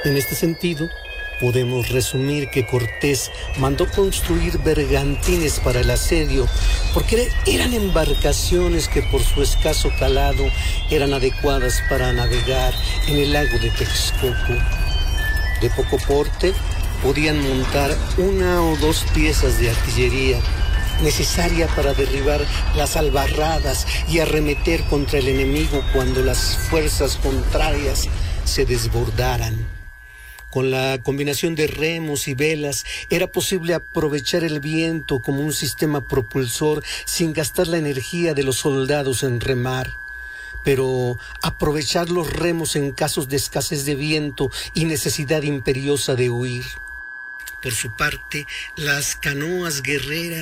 En este sentido, podemos resumir que Cortés mandó construir bergantines para el asedio, porque eran embarcaciones que por su escaso calado eran adecuadas para navegar en el lago de Texcoco. De poco porte, podían montar 1 o 2 piezas de artillería necesaria para derribar las albarradas y arremeter contra el enemigo cuando las fuerzas contrarias se desbordaran. Con la combinación de remos y velas era posible aprovechar el viento como un sistema propulsor sin gastar la energía de los soldados en remar. Pero aprovechar los remos en casos de escasez de viento y necesidad imperiosa de huir. Por su parte, las canoas guerreras